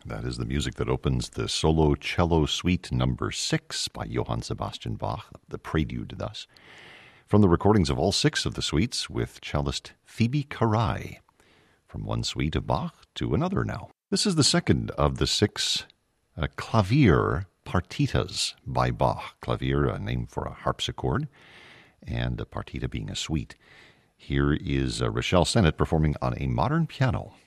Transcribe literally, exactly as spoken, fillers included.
That is the music that opens the Solo Cello Suite number six by Johann Sebastian Bach, the prelude thus, from the recordings of all six of the suites with cellist Phoebe Carai. From one suite of Bach to another now. This is the second of the six uh, clavier partitas by Bach. Clavier, a name for a harpsichord, and a partita being a suite. Here is uh, Rochelle Sennett performing on a modern piano.